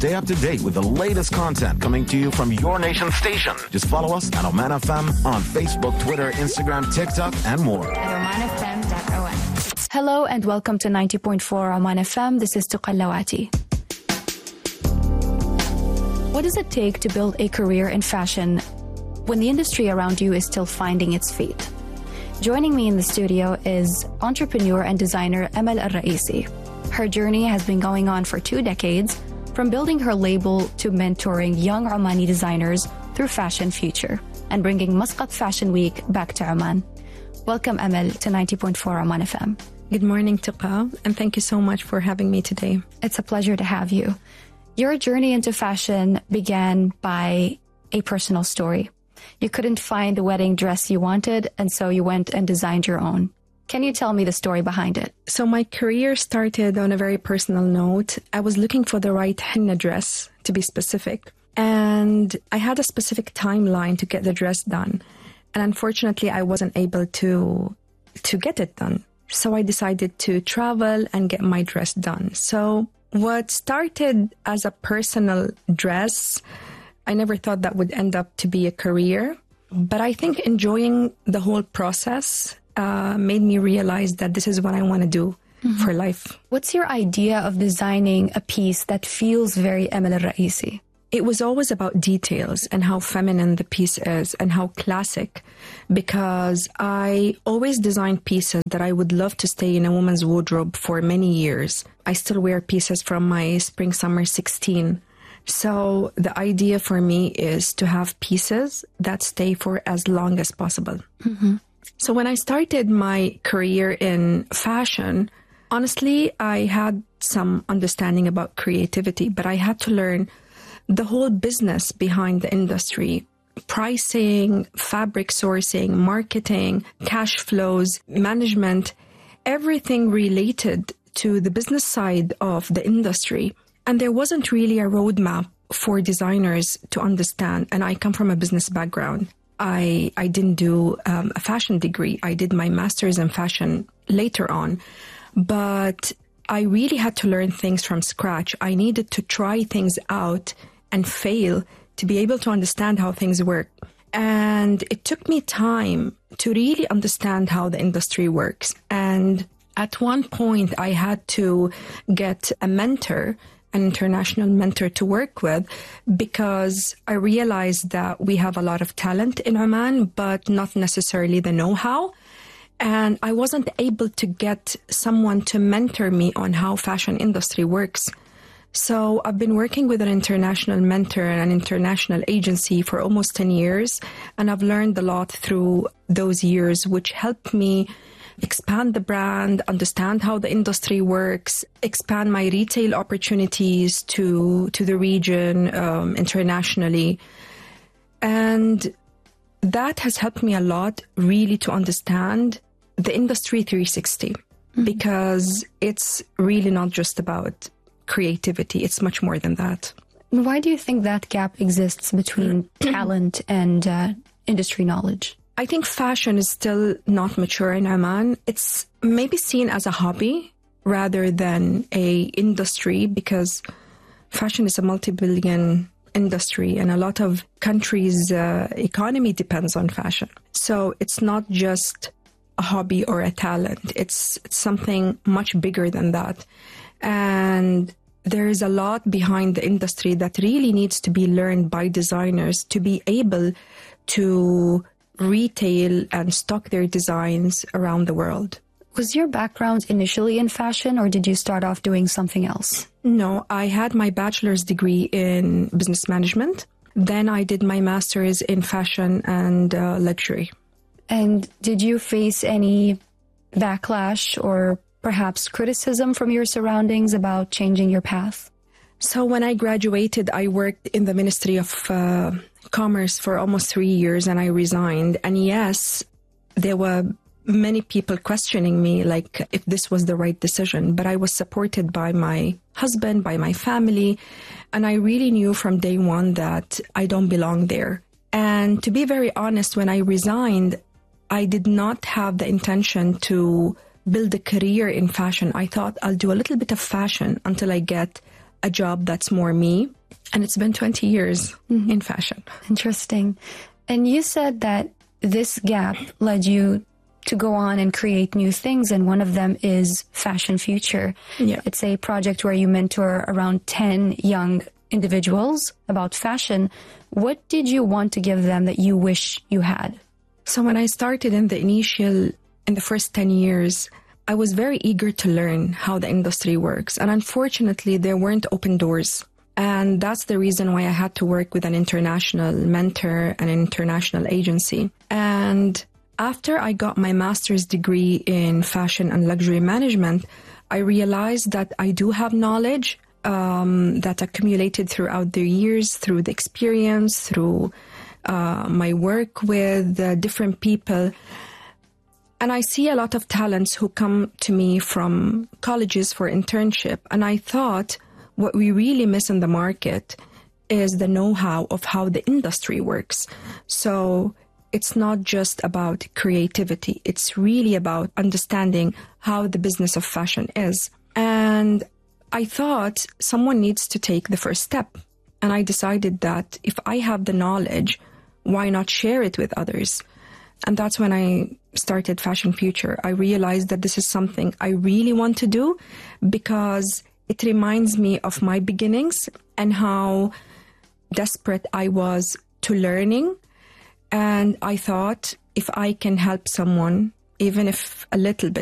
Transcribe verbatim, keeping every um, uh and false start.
Stay up to date with the latest content coming to you from your nation station. Just follow us at Oman F M on Facebook, Twitter, Instagram, TikTok, and more. At oman f m dot o n. Hello and welcome to ninety point four Oman F M. This is Tuqa Lawati. What does it take to build a career in fashion when the industry around you is still finding its feet? Joining me in the studio is entrepreneur and designer Amal Al-Raisi. Her journey has been going on for two decades, from building her label to mentoring young Omani designers through Fashion Future and bringing Muscat Fashion Week back to Oman. Welcome, Amal, to ninety point four Oman F M. Good morning, Tuqa, and thank you so much for having me today. It's a pleasure to have you. Your journey into fashion began by a personal story. You couldn't find the wedding dress you wanted, and so you went and designed your own. Can you tell me the story behind it? So my career started on a very personal note. I was looking for the right henna dress, to be specific. And I had a specific timeline to get the dress done. And unfortunately, I wasn't able to, to get it done. So I decided to travel and get my dress done. So what started as a personal dress, I never thought that would end up to be a career. But I think enjoying the whole process uh, made me realize that this is what I want to do mm-hmm. for life. What's your idea of designing a piece that feels very Amal Al-Raisi? It was always about details and how feminine the piece is and how classic, because I always designed pieces that I would love to stay in a woman's wardrobe for many years. I still wear pieces from my spring summer sixteen. So the idea for me is to have pieces that stay for as long as possible. Mm-hmm. So when I started my career in fashion, honestly, I had some understanding about creativity, but I had to learn the whole business behind the industry: pricing, fabric sourcing, marketing, cash flows, management, everything related to the business side of the industry. And there wasn't really a roadmap for designers to understand. And I come from a business background. I, I didn't do um, a fashion degree. I did my master's in fashion later on. But I really had to learn things from scratch. I needed to try things out and fail to be able to understand how things work. And it took me time to really understand how the industry works. And at one point, I had to get a mentor, an international mentor to work with, because I realized that we have a lot of talent in Oman, but not necessarily the know-how. And I wasn't able to get someone to mentor me on how fashion industry works. So I've been working with an international mentor and an international agency for almost ten years. And I've learned a lot through those years, which helped me expand the brand, understand how the industry works, expand my retail opportunities to, to the region, um, internationally. And that has helped me a lot, really, to understand the industry three sixty, mm-hmm. because it's really not just about creativity. It's much more than that. Why do you think that gap exists between talent and uh, industry knowledge? I think fashion is still not mature in Oman. It's maybe seen as a hobby rather than a industry, because fashion is a multi-billion industry and a lot of countries' uh, economy depends on fashion. So it's not just a hobby or a talent. It's, it's something much bigger than that. And there is a lot behind the industry that really needs to be learned by designers to be able to retail and stock their designs around the world. Was your background initially in fashion, or did you start off doing something else? No, I had my bachelor's degree in business management. Then I did my master's in fashion and uh, luxury. And did you face any backlash or perhaps criticism from your surroundings about changing your path? So when I graduated, I worked in the Ministry of uh, Commerce for almost three years and I resigned. And yes, there were many people questioning me, like if this was the right decision. But I was supported by my husband, by my family. And I really knew from day one that I don't belong there. And to be very honest, when I resigned, I did not have the intention to build a career in fashion. I thought I'll do a little bit of fashion until I get a job that's more me. And it's been twenty years mm-hmm. in fashion. Interesting. And you said that this gap led you to go on and create new things, and one of them is Fashion Future. Yeah. It's a project where you mentor around ten young individuals about fashion. What did you want to give them that you wish you had? So when I started in the initial, in the first ten years, I was very eager to learn how the industry works. And unfortunately, there weren't open doors. And that's the reason why I had to work with an international mentor and an international agency. And after I got my master's degree in fashion and luxury management, I realized that I do have knowledge um, that accumulated throughout the years, through the experience, through uh, my work with uh, different people. And I see a lot of talents who come to me from colleges for internship. And I thought what we really miss in the market is the know-how of how the industry works. So it's not just about creativity. It's really about understanding how the business of fashion is. And I thought someone needs to take the first step. And I decided that if I have the knowledge, why not share it with others? And that's when I started Fashion Future. I realized that this is something I really want to do because it reminds me of my beginnings and how desperate I was to learning. And I thought if I can help someone, even if a little bit,